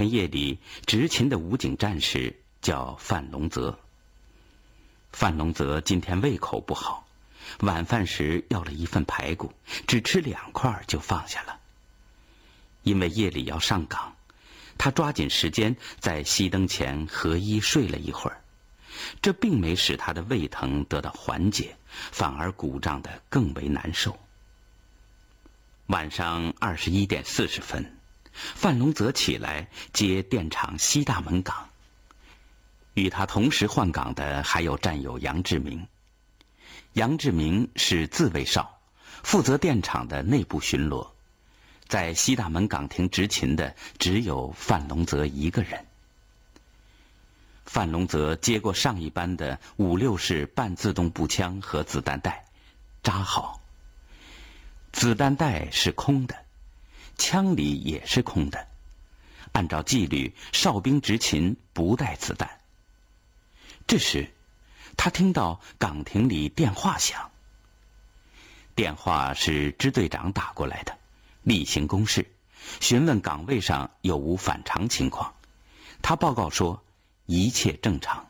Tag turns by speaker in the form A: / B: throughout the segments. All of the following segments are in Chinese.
A: 天夜里执勤的武警战士叫范龙泽。范龙泽今天胃口不好，晚饭时要了一份排骨，只吃2块就放下了。因为夜里要上岗，他抓紧时间在熄灯前合衣睡了一会儿，这并没使他的胃疼得到缓解，反而鼓胀得更为难受。晚上21点40分，范龙泽起来接电厂西大门岗。与他同时换岗的还有战友杨志明。杨志明是自卫哨，负责电厂的内部巡逻。在西大门岗亭执勤的只有范龙泽一个人。范龙泽接过上一班的56式半自动步枪和子弹袋，扎好。子弹袋是空的，枪里也是空的。按照纪律，哨兵执勤不带子弹。这时，他听到岗亭里电话响。电话是支队长打过来的，例行公事，询问岗位上有无反常情况。他报告说一切正常。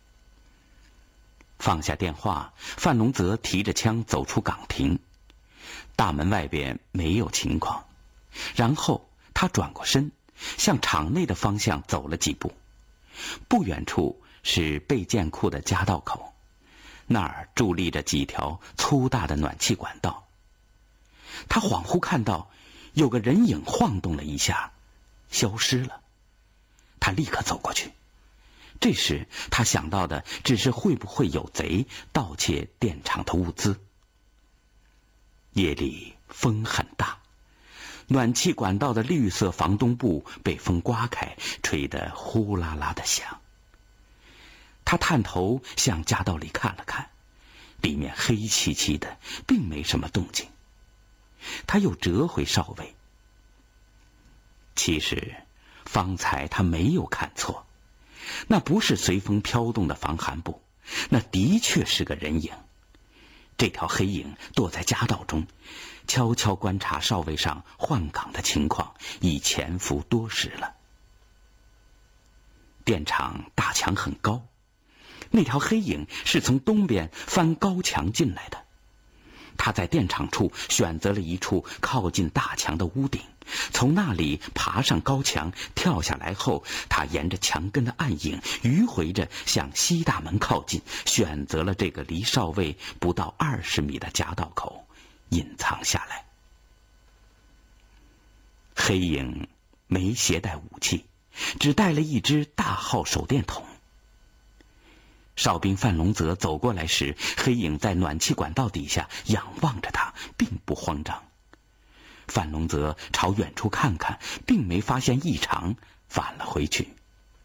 A: 放下电话，范龙泽提着枪走出岗亭。大门外边没有情况，然后他转过身，向场内的方向走了几步。不远处是备件库的夹道口，那儿伫立着几条粗大的暖气管道。他恍惚看到有个人影晃动了一下，消失了。他立刻走过去。这时他想到的只是会不会有贼盗窃电厂的物资。夜里风很大，暖气管道的绿色防冻布被风刮开，吹得呼啦啦的响。他探头向夹道里看了看，里面黑漆漆的，并没什么动静。他又折回哨位。其实方才他没有看错，那不是随风飘动的防寒布，那的确是个人影。这条黑影躲在夹道中，悄悄观察哨位上换岗的情况，已潜伏多时了。电厂大墙很高，那条黑影是从东边翻高墙进来的。他在电厂处选择了一处靠近大墙的屋顶，从那里爬上高墙，跳下来后，他沿着墙根的暗影迂回着向西大门靠近，选择了这个离哨位不到20米的夹道口，隐藏下来。黑影没携带武器，只带了一只大号手电筒。哨兵范龙泽走过来时，黑影在暖气管道底下仰望着他，并不慌张。范龙泽朝远处看看，并没发现异常，返了回去。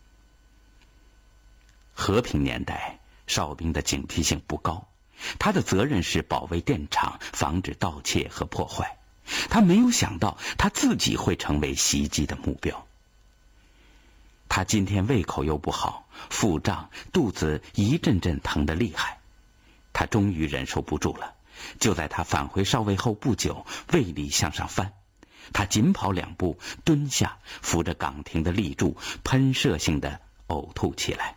A: 和平年代，哨兵的警惕性不高，他的责任是保卫电厂，防止盗窃和破坏。他没有想到他自己会成为袭击的目标。他今天胃口又不好，腹胀，肚子一阵阵疼得厉害。他终于忍受不住了，就在他返回哨位后不久，胃里向上翻。他紧跑2步，蹲下，扶着岗亭的立柱，喷射性的呕吐起来。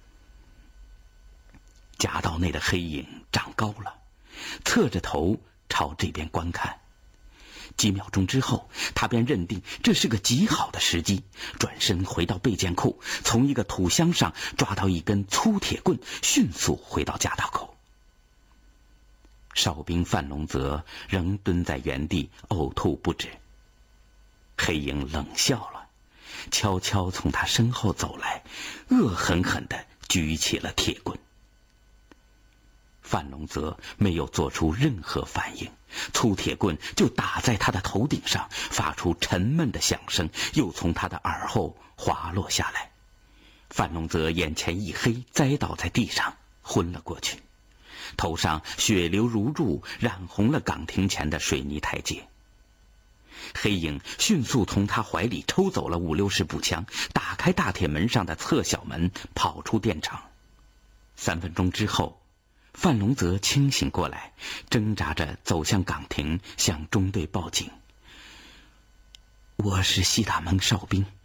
A: 夹道内的黑影长高了，侧着头朝这边观看。几秒钟之后，他便认定这是个极好的时机，转身回到备件库，从一个土箱上抓到一根粗铁棍，迅速回到夹道口。哨兵范龙泽仍蹲在原地呕吐不止。黑影冷笑了，悄悄从他身后走来，恶狠狠地举起了铁棍。范龙泽没有做出任何反应，粗铁棍就打在他的头顶上，发出沉闷的响声，又从他的耳后滑落下来。范龙泽眼前一黑，栽倒在地上，昏了过去，头上血流如注，染红了岗亭前的水泥台阶。黑影迅速从他怀里抽走了56式步枪，打开大铁门上的侧小门，跑出电厂。3分钟之后，范龙泽清醒过来，挣扎着走向岗亭，向中队报警：“我是西大门哨兵，